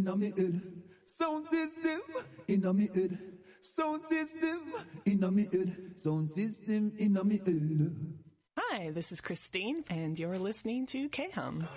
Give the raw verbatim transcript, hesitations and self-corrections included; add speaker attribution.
Speaker 1: inna me head. Sound system inna me head. Sound system inna me head. Sound system inna me head.
Speaker 2: Hi, this is Christine, and you're listening to K-Hum.